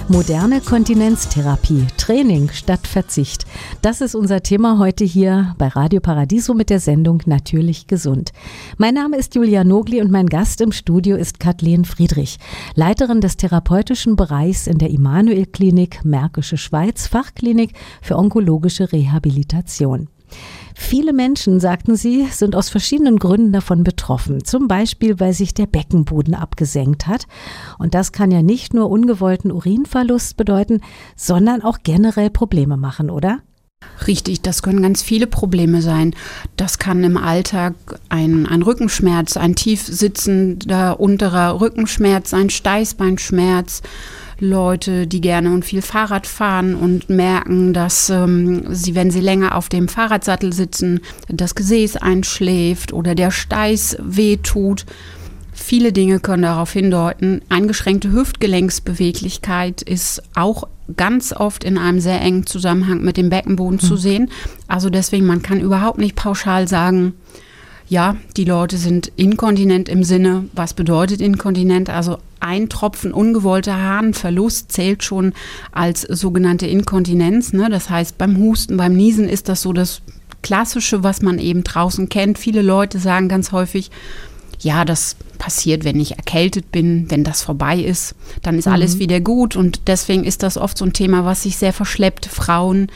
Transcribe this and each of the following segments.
Moderne Kontinenztherapie, Training statt Verzicht. Das ist unser Thema heute hier bei Radio Paradiso mit der Sendung Natürlich gesund. Mein Name ist Julia Nogli und mein Gast im Studio ist Kathleen Friedrich, Leiterin des therapeutischen Bereichs in der Immanuel-Klinik Märkische Schweiz, Fachklinik für onkologische Rehabilitation. Viele Menschen, sagten sie, sind aus verschiedenen Gründen davon betroffen. Zum Beispiel, weil sich der Beckenboden abgesenkt hat. Und das kann ja nicht nur ungewollten Urinverlust bedeuten, sondern auch generell Probleme machen, oder? Richtig, das können ganz viele Probleme sein. Das kann im Alltag ein Rückenschmerz, ein tief sitzender unterer Rückenschmerz, ein Steißbeinschmerz. Leute, die gerne und viel Fahrrad fahren und merken, dass sie, wenn sie länger auf dem Fahrradsattel sitzen, das Gesäß einschläft oder der Steiß wehtut. Viele Dinge können darauf hindeuten. Eingeschränkte Hüftgelenksbeweglichkeit ist auch ganz oft in einem sehr engen Zusammenhang mit dem Beckenboden zu sehen. Also deswegen, man kann überhaupt nicht pauschal sagen, ja, die Leute sind inkontinent im Sinne, was bedeutet inkontinent? Also ein Tropfen ungewollter Harnverlust zählt schon als sogenannte Inkontinenz. Ne? Das heißt, beim Husten, beim Niesen ist das so das Klassische, was man eben draußen kennt. Viele Leute sagen ganz häufig, ja, das passiert, wenn ich erkältet bin, wenn das vorbei ist, dann ist alles wieder gut. Und deswegen ist das oft so ein Thema, was sich sehr verschleppt. Frauen,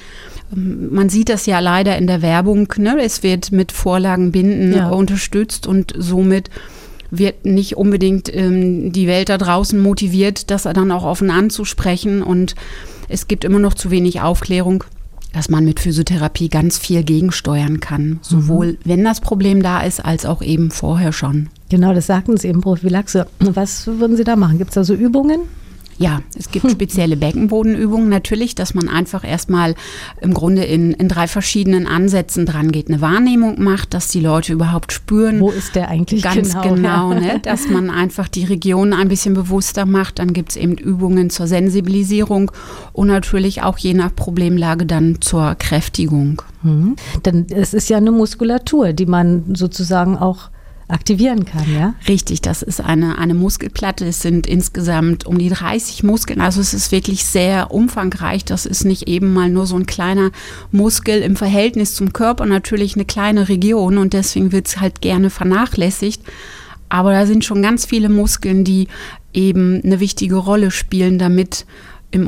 man sieht das ja leider in der Werbung, ne? Es wird mit Vorlagenbinden unterstützt und somit wird nicht unbedingt die Welt da draußen motiviert, das dann auch offen anzusprechen. Und es gibt immer noch zu wenig Aufklärung, dass man mit Physiotherapie ganz viel gegensteuern kann. Sowohl wenn das Problem da ist, als auch eben vorher schon. Genau, das sagten Sie eben, Prophylaxe. Was würden Sie da machen? Gibt es da so Übungen? Ja, es gibt spezielle Beckenbodenübungen natürlich, dass man einfach erstmal im Grunde in 3 verschiedenen Ansätzen dran geht, eine Wahrnehmung macht, dass die Leute überhaupt spüren. Wo ist der eigentlich ganz genau, ne? Dass man einfach die Region ein bisschen bewusster macht. Dann gibt es eben Übungen zur Sensibilisierung und natürlich auch je nach Problemlage dann zur Kräftigung. Denn es ist ja eine Muskulatur, die man sozusagen auch aktivieren kann, ja? Richtig, das ist eine Muskelplatte. Es sind insgesamt um die 30 Muskeln. Also es ist wirklich sehr umfangreich. Das ist nicht eben mal nur so ein kleiner Muskel im Verhältnis zum Körper, natürlich eine kleine Region und deswegen wird es halt gerne vernachlässigt. Aber da sind schon ganz viele Muskeln, die eben eine wichtige Rolle spielen, damit